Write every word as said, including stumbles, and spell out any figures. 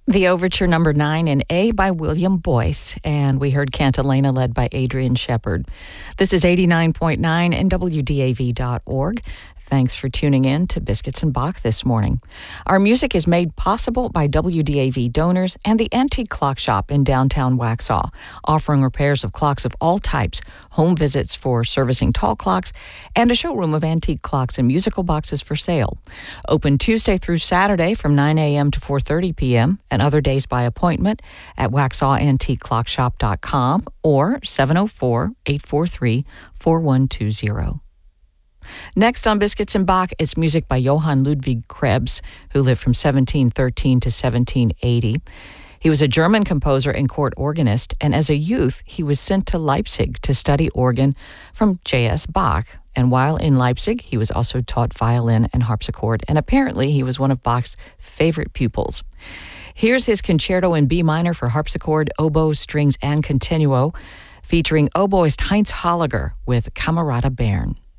The Overture number nine in A by William Boyce, and we heard Cantilena led by Adrian Shepard. This is eighty-nine point nine and W D A V dot org. Thanks for tuning in to Biscuits and Bach this morning. Our music is made possible by W D A V donors and the Antique Clock Shop in downtown Waxhaw, offering repairs of clocks of all types, home visits for servicing tall clocks, and a showroom of antique clocks and musical boxes for sale. Open Tuesday through Saturday from nine a.m. to four thirty p.m. and other days by appointment at waxhaw antique clock shop dot com or seven oh four, eight four three, four one two zero. Next on Biscuits and Bach is music by Johann Ludwig Krebs, who lived from seventeen thirteen to seventeen eighty. He was a German composer and court organist, and as a youth, he was sent to Leipzig to study organ from J S Bach. And while in Leipzig, he was also taught violin and harpsichord, and apparently he was one of Bach's favorite pupils. Here's his concerto in B minor for harpsichord, oboe, strings, and continuo, featuring oboist Heinz Holliger with Camerata Bern.